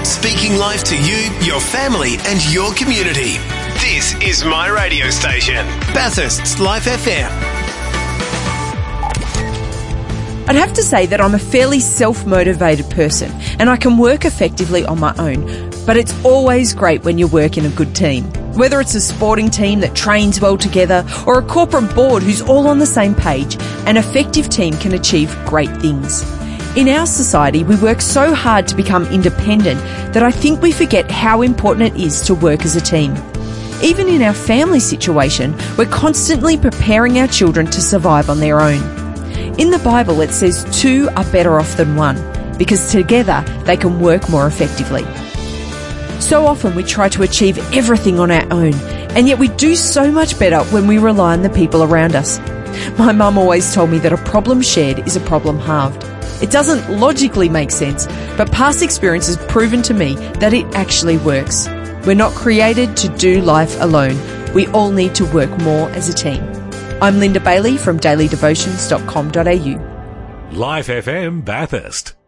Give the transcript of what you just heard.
speaking life to you, your family and your community. This is my radio station, Bathurst's Life FM. I'd have to say that I'm a fairly self-motivated person and I can work effectively on my own, but it's always great when you work in a good team. Whether it's a sporting team that trains well together or a corporate board who's all on the same page, an effective team can achieve great things. In our society, we work so hard to become independent that I think we forget how important it is to work as a team. Even in our family situation, we're constantly preparing our children to survive on their own. In the Bible, it says two are better off than one, because together they can work more effectively. So often we try to achieve everything on our own, and yet we do so much better when we rely on the people around us. My mum always told me that a problem shared is a problem halved. It doesn't logically make sense, but past experience has proven to me that it actually works. We're not created to do life alone. We all need to work more as a team. I'm Linda Bailey from dailydevotions.com.au. Life FM Bathurst.